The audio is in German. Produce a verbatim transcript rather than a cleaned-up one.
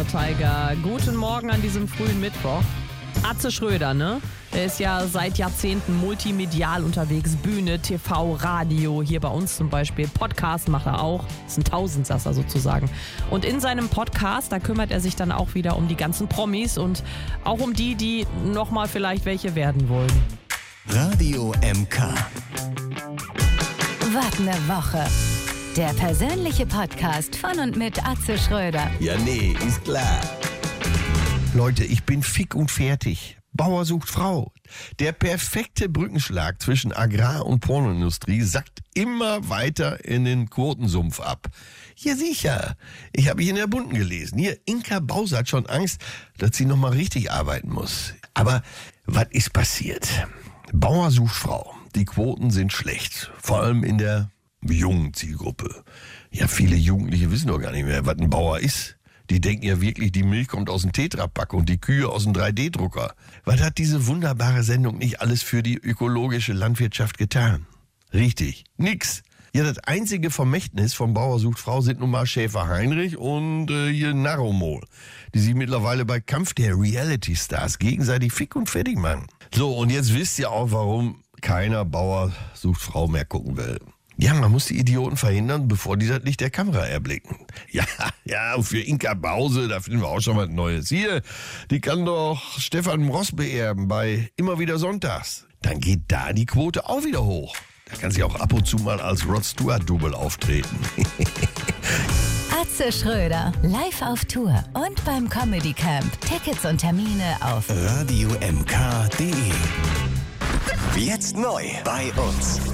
the Tiger. Guten Morgen an diesem frühen Mittwoch. Atze Schröder, ne? Der ist ja seit Jahrzehnten multimedial unterwegs. Bühne, T V, Radio, hier bei uns zum Beispiel. Podcast macht er auch. Ist ein Tausendsasser sozusagen. Und in seinem Podcast, da kümmert er sich dann auch wieder um die ganzen Promis und auch um die, die nochmal vielleicht welche werden wollen. Radio M K. Was ne Woche. Der persönliche Podcast von und mit Atze Schröder. Ja, nee, ist klar. Leute, ich bin fick und fertig. Bauer sucht Frau. Der perfekte Brückenschlag zwischen Agrar- und Pornoindustrie sackt immer weiter in den Quotensumpf ab. Ja sicher, ich habe hier in der Bunten gelesen. Hier, Inka Bause hat schon Angst, dass sie nochmal richtig arbeiten muss. Aber was ist passiert? Bauer sucht Frau. Die Quoten sind schlecht, vor allem in der jungen Zielgruppe. Ja, viele Jugendliche wissen doch gar nicht mehr, was ein Bauer ist. Die denken ja wirklich, die Milch kommt aus dem Tetrapack und die Kühe aus dem drei D Drucker. Was hat diese wunderbare Sendung nicht alles für die ökologische Landwirtschaft getan? Richtig, nix. Ja, das einzige Vermächtnis von Bauer sucht Frau sind nun mal Schäfer Heinrich und äh, hier Naromol, die sich mittlerweile bei Kampf der Reality-Stars gegenseitig fick und fertig machen. So, und jetzt wisst ihr auch, warum keiner Bauer sucht Frau mehr gucken will. Ja, man muss die Idioten verhindern, bevor die das Licht der Kamera erblicken. Ja, ja, und für Inka Bause, da finden wir auch schon was Neues. Hier, die kann doch Stefan Ross beerben bei Immer wieder Sonntags. Dann geht da die Quote auch wieder hoch. Da kann sie auch ab und zu mal als Rod Stewart-Double auftreten. Atze Schröder, live auf Tour und beim Comedy Camp. Tickets und Termine auf Radio M K punkt de. Jetzt neu bei uns.